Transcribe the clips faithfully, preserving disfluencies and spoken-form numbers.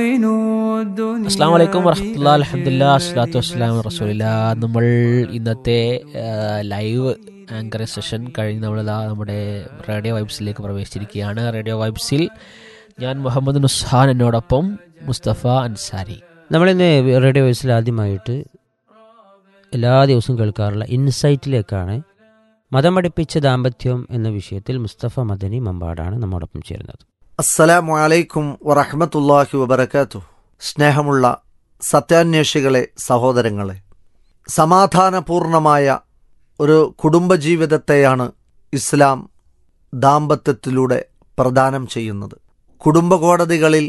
അസ്സലാമു അലൈക്കും വറഹ്മത്തുള്ളാഹി അൽഹംദുലില്ലാഹി അസ്സലാത്തു വസ്സലാമു അലാ റസൂലില്ലാഹ്. നമ്മൾ ഇന്നത്തെ ലൈവ് ആങ്കർ സെഷൻ കഴിഞ്ഞ് നമ്മൾ നമ്മുടെ റേഡിയോ വൈബ്സിലേക്ക് പ്രവേശിച്ചിരിക്കുകയാണ്. റേഡിയോ വൈബ്സിൽ ഞാൻ മുഹമ്മദ് നുസ്ഹാൻ, എന്നോടൊപ്പം മുസ്തഫ അൻസാരി. നമ്മളിന്ന് റേഡിയോ വൈബ്സിൽ ആദ്യമായിട്ട് എല്ലാ ദിവസവും കേൾക്കാറുള്ള ഇൻസൈറ്റിലേക്കാണ്. മതം പഠിപ്പിച്ച ദാമ്പത്യം എന്ന വിഷയത്തിൽ മുസ്തഫ മദനി മമ്പാടാണ് നമ്മോടൊപ്പം ചേരുന്നത്. അസ്സലാമു അലൈക്കും വറഹ്മത്തുള്ളാഹി വബറകാതുഹു. സ്നേഹമുള്ള സത്യാന്വേഷികളെ, സഹോദരങ്ങളെ, സമാധാനപൂർണമായ ഒരു കുടുംബജീവിതത്തെയാണ് ഇസ്ലാം ദാമ്പത്യത്തിലൂടെ പ്രദാനം ചെയ്യുന്നത്. കുടുംബകോടതികളിൽ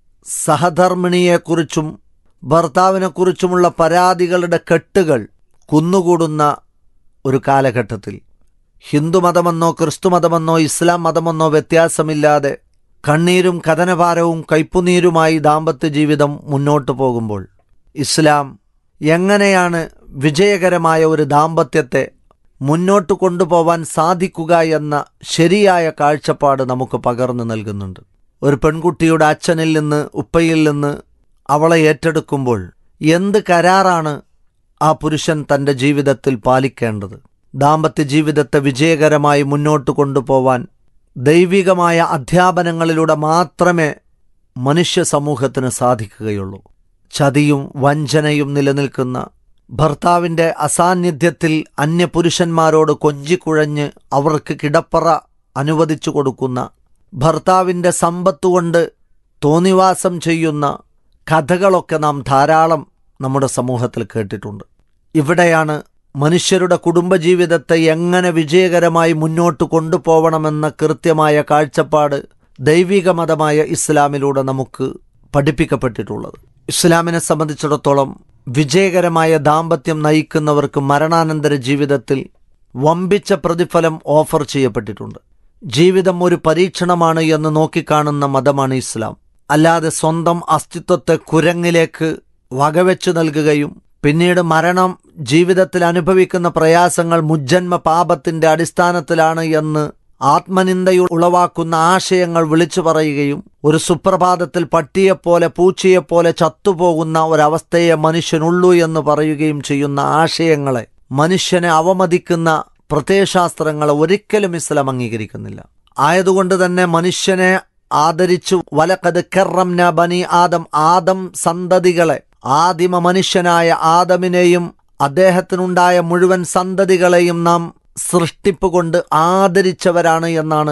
സഹധർമ്മിണിയെക്കുറിച്ചും ഭർത്താവിനെക്കുറിച്ചുമുള്ള പരാതികളുടെ കെട്ടുകൾ കുന്നുകൂടുന്ന ഒരു കാലഘട്ടത്തിൽ ഹിന്ദുമതമെന്നോ ക്രിസ്തുമതമെന്നോ ഇസ്ലാം മതമെന്നോ വ്യത്യാസമില്ലാതെ കണ്ണീരും കഥനഭാരവും കൈപ്പുനീരുമായി ദാമ്പത്യ ജീവിതം മുന്നോട്ടു പോകുമ്പോൾ ഇസ്ലാം എങ്ങനെയാണ് വിജയകരമായ ഒരു ദാമ്പത്യത്തെ മുന്നോട്ട് കൊണ്ടുപോവാൻ സാധിക്കുക എന്ന ശരിയായ കാഴ്ചപ്പാട് നമുക്ക് പകർന്നു നൽകുന്നുണ്ട്. ഒരു പെൺകുട്ടിയുടെ അച്ഛനിൽ നിന്ന്, ഉപ്പയിൽ നിന്ന് അവളെ ഏറ്റെടുക്കുമ്പോൾ എന്ത് കരാറാണ് ആ പുരുഷൻ തൻ്റെ ജീവിതത്തിൽ പാലിക്കേണ്ടത്? ദാമ്പത്യ ജീവിതത്തെ വിജയകരമായി മുന്നോട്ട് കൊണ്ടുപോവാൻ ദൈവികമായ അധ്യാപനങ്ങളിലൂടെ മാത്രമേ മനുഷ്യ സമൂഹത്തിന് സാധിക്കുകയുള്ളൂ. ചതിയും വഞ്ചനയും നിലനിൽക്കുന്ന, ഭർത്താവിൻ്റെ അസാന്നിധ്യത്തിൽ അന്യപുരുഷന്മാരോട് കൊഞ്ചിക്കുഴഞ്ഞ് അവർക്ക് കിടപ്പറ അനുവദിച്ചു കൊടുക്കുന്ന, ഭർത്താവിൻ്റെ സമ്പത്തുകൊണ്ട് തോന്നിവാസം ചെയ്യുന്ന കഥകളൊക്കെ നാം ധാരാളം നമ്മുടെ സമൂഹത്തിൽ കേട്ടിട്ടുണ്ട്. ഇവിടെയാണ് മനുഷ്യരുടെ കുടുംബജീവിതത്തെ എങ്ങനെ വിജയകരമായി മുന്നോട്ട് കൊണ്ടുപോകണമെന്ന കൃത്യമായ കാഴ്ചപ്പാട് ദൈവിക മതമായ ഇസ്ലാമിലൂടെ നമുക്ക് പഠിപ്പിക്കപ്പെട്ടിട്ടുള്ളത്. ഇസ്ലാമിനെ സംബന്ധിച്ചിടത്തോളം വിജയകരമായ ദാമ്പത്യം നയിക്കുന്നവർക്ക് മരണാനന്തര ജീവിതത്തിൽ വമ്പിച്ച പ്രതിഫലം ഓഫർ ചെയ്യപ്പെട്ടിട്ടുണ്ട്. ജീവിതം ഒരു പരീക്ഷണമാണ് എന്ന് നോക്കിക്കാണുന്ന മതമാണ് ഇസ്ലാം. അല്ലാതെ സ്വന്തം അസ്തിത്വത്തെ കുരങ്ങിലേക്ക് വകവെച്ചു നൽകുകയും പിന്നീട് മരണം ജീവിതത്തിൽ അനുഭവിക്കുന്ന പ്രയാസങ്ങൾ മുജ്ജന്മ പാപത്തിന്റെ അടിസ്ഥാനത്തിലാണ് എന്ന് ആത്മനിന്ദയിൽ ഉളവാക്കുന്ന ആശയങ്ങൾ വിളിച്ചു പറയുകയും ഒരു സുപ്രഭാതത്തിൽ പട്ടിയെപ്പോലെ പൂച്ചയെപ്പോലെ ചത്തുപോകുന്ന ഒരവസ്ഥയെ മനുഷ്യനുള്ളൂ എന്ന് പറയുകയും ചെയ്യുന്ന ആശയങ്ങളെ, മനുഷ്യനെ അവമതിക്കുന്ന പ്രത്യയശാസ്ത്രങ്ങളെ ഒരിക്കലും ഇസ്ലാം അംഗീകരിക്കുന്നില്ല. ആയതുകൊണ്ട് തന്നെ മനുഷ്യനെ ആദരിച്ചു വലഖദ് കറംന ബനി ആദം, ആദം സന്തതികളെ, ആദിമ മനുഷ്യനായ ആദമിനെയും അദ്ദേഹത്തിനുണ്ടായ മുഴുവൻ സന്തതികളെയും നാം സൃഷ്ടിപ്പ് കൊണ്ട് ആദരിച്ചവരാണ് എന്നാണ്